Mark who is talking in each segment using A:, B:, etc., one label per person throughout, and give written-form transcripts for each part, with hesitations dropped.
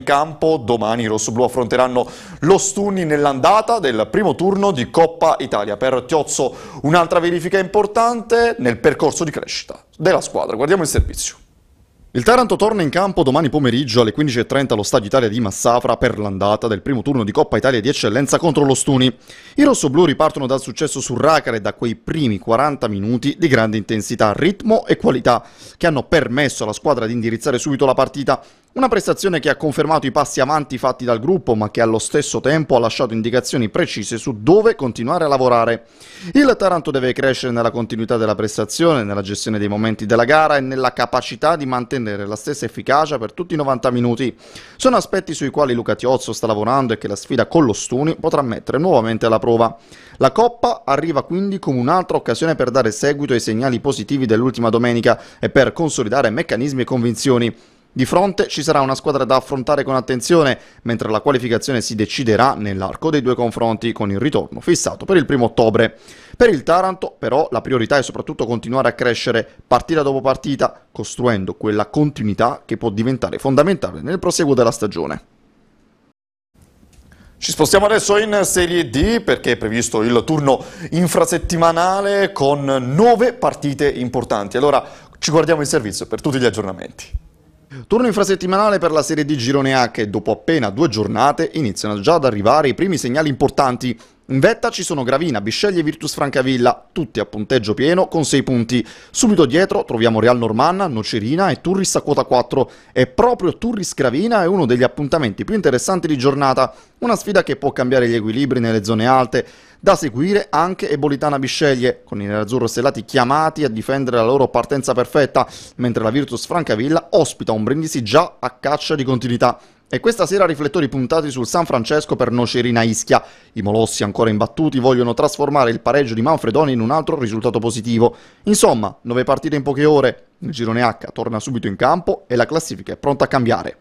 A: campo. Domani i rossoblù affronteranno lo Stuni nell'andata del primo turno di Coppa Italia. Per Tiozzo un'altra verifica importante nel percorso di crescita della squadra. Guardiamo il servizio. Il Taranto torna in campo domani pomeriggio alle 15:30 allo Stadio Italia di Massafra per l'andata del primo turno di Coppa Italia di eccellenza contro lo Stuni. I rossoblù ripartono dal successo su Racara e da quei primi 40 minuti di grande intensità, ritmo e qualità che hanno permesso alla squadra di indirizzare subito la partita. Una prestazione che ha confermato i passi avanti fatti dal gruppo, ma che allo stesso tempo ha lasciato indicazioni precise su dove continuare a lavorare. Il Taranto deve crescere nella continuità della prestazione, nella gestione dei momenti della gara e nella capacità di mantenere la stessa efficacia per tutti i 90 minuti. Sono aspetti sui quali Luca Tiozzo sta lavorando e che la sfida con lo Stuni potrà mettere nuovamente alla prova. La Coppa arriva quindi come un'altra occasione per dare seguito ai segnali positivi dell'ultima domenica e per consolidare meccanismi e convinzioni. Di fronte ci sarà una squadra da affrontare con attenzione, mentre la qualificazione si deciderà nell'arco dei due confronti, con il ritorno fissato per il 1° ottobre. Per il Taranto, però, la priorità è soprattutto continuare a crescere partita dopo partita, costruendo quella continuità che può diventare fondamentale nel proseguo della stagione. Ci spostiamo adesso in Serie D perché è previsto il turno infrasettimanale con 9 partite importanti. Allora ci guardiamo il servizio per tutti gli aggiornamenti. Turno infrasettimanale per la Serie D Girone H e dopo appena 2 giornate iniziano già ad arrivare i primi segnali importanti. In vetta ci sono Gravina, Bisceglie e Virtus Francavilla, tutti a punteggio pieno con 6 punti. Subito dietro troviamo Real Normanna, Nocerina e Turris a quota 4. E proprio Turris Gravina è uno degli appuntamenti più interessanti di giornata. Una sfida che può cambiare gli equilibri nelle zone alte. Da seguire anche Ebolitana Bisceglie, con i nerazzurro-stellati chiamati a difendere la loro partenza perfetta, mentre la Virtus Francavilla ospita un Brindisi già a caccia di continuità. E questa sera riflettori puntati sul San Francesco per Nocerina Ischia. I molossi ancora imbattuti vogliono trasformare il pareggio di Manfredoni in un altro risultato positivo. Insomma, 9 partite in poche ore, il Girone H torna subito in campo e la classifica è pronta a cambiare.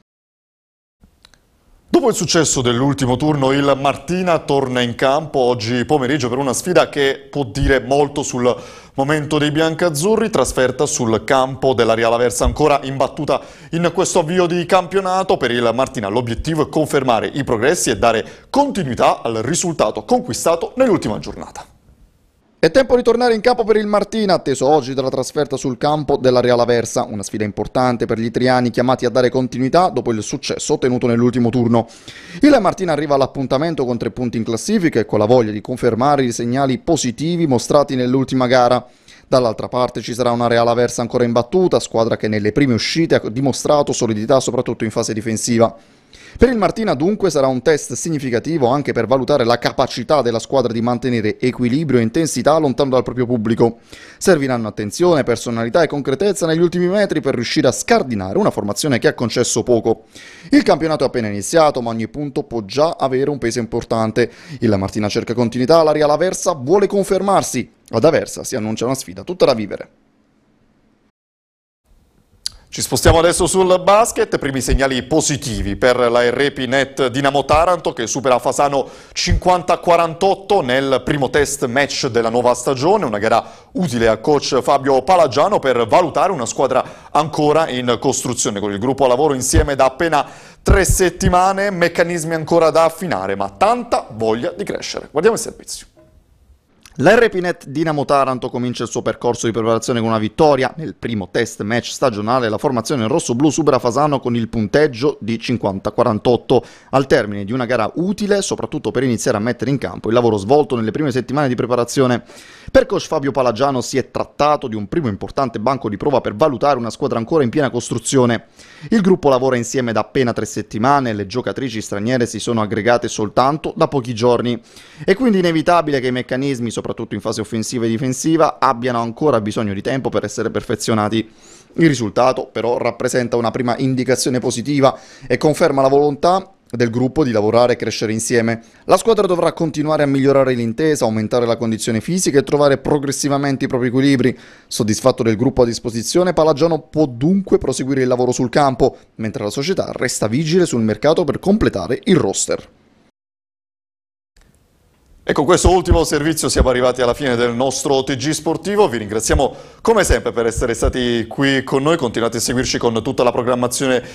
A: Dopo il successo dell'ultimo turno, il Martina torna in campo oggi pomeriggio per una sfida che può dire molto sul momento dei biancazzurri, trasferta sul campo della Real Aversa ancora imbattuta in questo avvio di campionato. Per il Martina l'obiettivo è confermare i progressi e dare continuità al risultato conquistato nell'ultima giornata. È tempo di tornare in campo per il Martina, atteso oggi dalla trasferta sul campo della Real Aversa, una sfida importante per gli italiani chiamati a dare continuità dopo il successo ottenuto nell'ultimo turno. Il Martina arriva all'appuntamento con 3 punti in classifica e con la voglia di confermare i segnali positivi mostrati nell'ultima gara. Dall'altra parte ci sarà una Real Aversa ancora imbattuta, squadra che nelle prime uscite ha dimostrato solidità soprattutto in fase difensiva. Per il Martina dunque sarà un test significativo anche per valutare la capacità della squadra di mantenere equilibrio e intensità lontano dal proprio pubblico. Serviranno attenzione, personalità e concretezza negli ultimi metri per riuscire a scardinare una formazione che ha concesso poco. Il campionato è appena iniziato, ma ogni punto può già avere un peso importante. Il Martina cerca continuità, la Real Aversa vuole confermarsi. Ad Aversa si annuncia una sfida tutta da vivere. Ci spostiamo adesso sul basket, primi segnali positivi per la RP-Net Dinamo Taranto che supera Fasano 50-48 nel primo test match della nuova stagione, una gara utile al coach Fabio Palagiano per valutare una squadra ancora in costruzione, con il gruppo a lavoro insieme da appena 3 settimane, meccanismi ancora da affinare ma tanta voglia di crescere. Guardiamo il servizio. La RP-Net Dinamo Taranto comincia il suo percorso di preparazione con una vittoria. Nel primo test match stagionale la formazione rossoblù supera Fasano con il punteggio di 50-48, al termine di una gara utile soprattutto per iniziare a mettere in campo il lavoro svolto nelle prime settimane di preparazione. Per coach Fabio Palagiano si è trattato di un primo importante banco di prova per valutare una squadra ancora in piena costruzione. Il gruppo lavora insieme da appena 3 settimane, le giocatrici straniere si sono aggregate soltanto da pochi giorni. È quindi inevitabile che i meccanismi, soprattutto in fase offensiva e difensiva, abbiano ancora bisogno di tempo per essere perfezionati. Il risultato però rappresenta una prima indicazione positiva e conferma la volontà del gruppo di lavorare e crescere insieme. La squadra dovrà continuare a migliorare l'intesa, aumentare la condizione fisica e trovare progressivamente i propri equilibri. Soddisfatto del gruppo a disposizione, Palagiano può dunque proseguire il lavoro sul campo, mentre la società resta vigile sul mercato per completare il roster. E con questo ultimo servizio siamo arrivati alla fine del nostro TG Sportivo. Vi ringraziamo come sempre per essere stati qui con noi. Continuate a seguirci con tutta la programmazione